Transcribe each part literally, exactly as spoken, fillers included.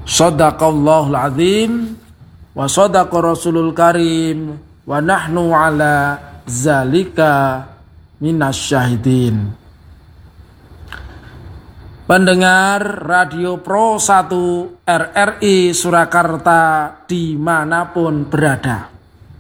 Shadaqallahul azim wa shadaqa rasulul karim wa nahnu ala zalika minasyahidin. Pendengar Radio Pro satu R R I Surakarta dimanapun berada,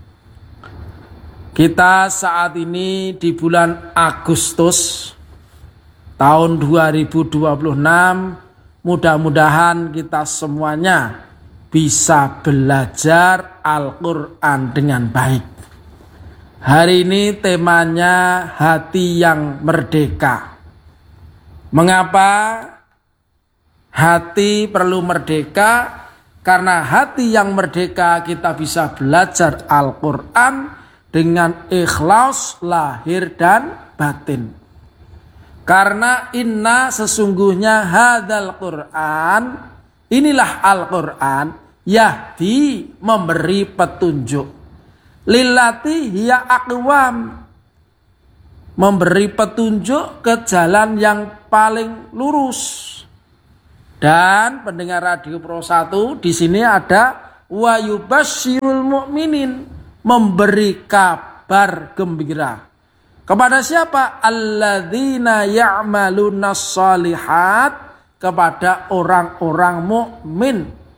kita saat ini di bulan Agustus tahun dua ribu dua puluh enam, mudah-mudahan kita semuanya bisa belajar Al-Quran dengan baik. Hari ini temanya hati yang merdeka. Mengapa hati perlu merdeka? Karena hati yang merdeka kita bisa belajar Al-Quran dengan ikhlas lahir dan batin. Karena inna sesungguhnya hadzal Quran, inilah Al-Quran, yahdi memberi petunjuk, lillati hiya aqwam, memberi petunjuk ke jalan yang paling lurus. Dan pendengar Radio Pro satu, di sini ada wa yubasyirul mu'minin, memberi kabar gembira. Kepada siapa? Alladzina ya'malunas shalihat, kepada orang-orang mukmin,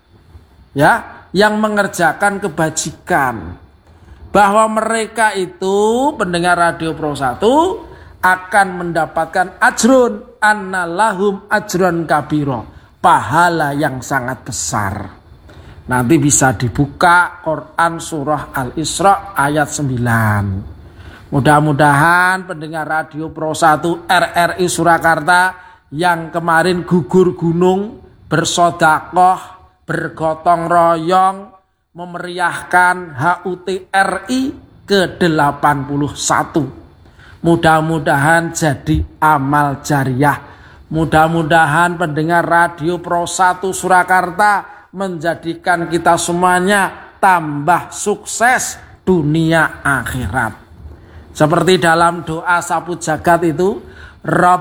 ya, yang mengerjakan kebajikan. Bahwa mereka itu, pendengar Radio Pro satu, akan mendapatkan ajrun, annalahum ajrun kabiro, pahala yang sangat besar. Nanti bisa dibuka Quran surah Al-Isra ayat sembilan. Mudah-mudahan pendengar Radio Pro satu R R I Surakarta yang kemarin gugur gunung, bersodakoh, bergotong royong, memeriahkan H U T R I ke delapan puluh satu. Mudah-mudahan jadi amal jariah. Mudah-mudahan pendengar Radio Pro satu Surakarta menjadikan kita semuanya tambah sukses dunia akhirat. Seperti dalam doa sapu jagat itu, Rabb